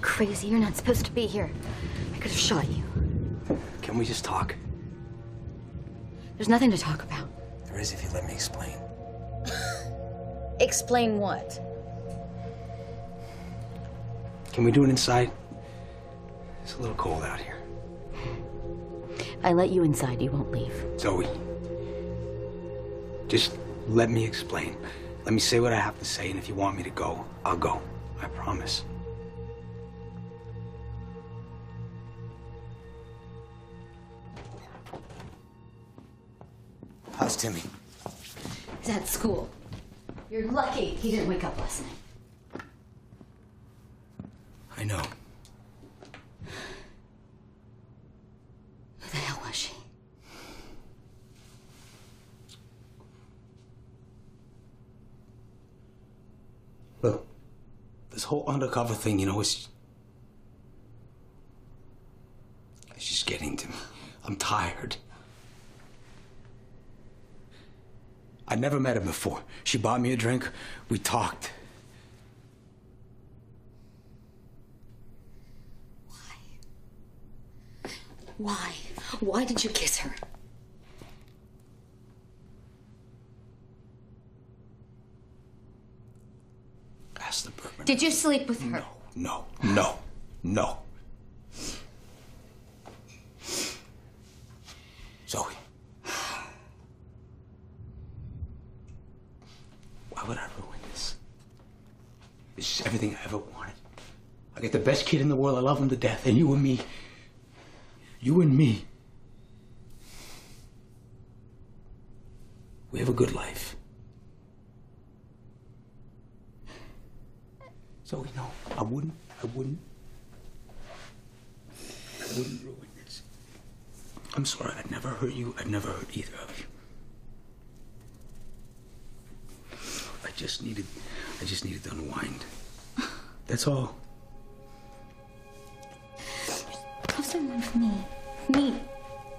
crazy. You're not supposed to be here. I could have shot you. Can we just talk? There's nothing to talk about. There is if you let me explain. Explain what? Can we do it inside? It's a little cold out here. If I let you inside, you won't leave. Zoe, just let me explain. Let me say what I have to say, and if you want me to go, I'll go. I promise. How's Timmy? He's at school. You're lucky he didn't wake up last night. I know. Who the hell was she? Look, this whole undercover thing, you know, it's just getting to me. I'm tired. I'd never met her before. She bought me a drink. We talked. Why? Why did you kiss her? Ask the Bergman. Did you sleep with her? No. Zoe. Why would I ruin this? This is everything I ever wanted. I get the best kid in the world. I love him to death. And you and me. You and me. We have a good life. Zoe, no. I wouldn't ruin this. I'm sorry. I'd never hurt you. I'd never hurt either of you. I just needed to unwind. That's all. Call someone for me. Me.